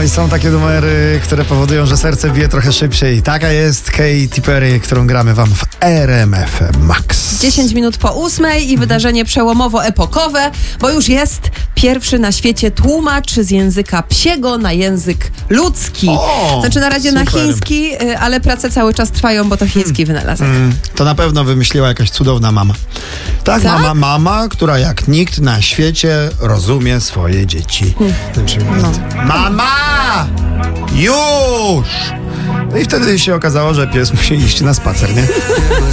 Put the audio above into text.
i są takie numery, które powodują, że serce bije trochę szybciej. Taka jest Katy Perry, którą gramy wam w RMF Max. 10 minut po 8 i wydarzenie przełomowo-epokowe, bo już jest pierwszy na świecie tłumacz z języka psiego na język ludzki. Znaczy na razie super. na chiński, ale prace cały czas trwają, bo to chiński wynalazek. To na pewno wymyśliła jakaś cudowna mama. Tak? Mama, która jak nikt na świecie rozumie swoje dzieci. Na przykład, mama! Już! No i wtedy się okazało, że pies musi iść na spacer, nie?